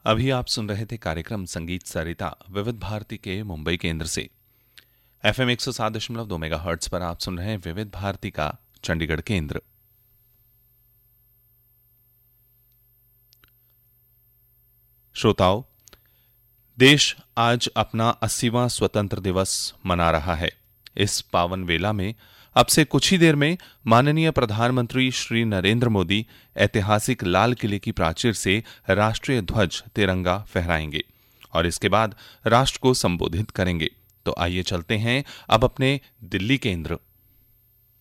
अभी आप सुन रहे थे कार्यक्रम संगीत सरिता विविध भारती के मुंबई केंद्र से। एफएम 107.2 मेगाहर्ट्ज पर आप सुन रहे हैं विविध भारती का चंडीगढ़ केंद्र। श्रोताओं, देश आज अपना 80वां स्वतंत्र दिवस मना रहा है। इस पावन वेला में अब से कुछ ही देर में माननीय प्रधानमंत्री श्री नरेंद्र मोदी ऐतिहासिक लाल किले की प्राचीर से राष्ट्रीय ध्वज तिरंगा फहराएंगे और इसके बाद राष्ट्र को संबोधित करेंगे। तो आइए चलते हैं अब अपने दिल्ली केंद्र।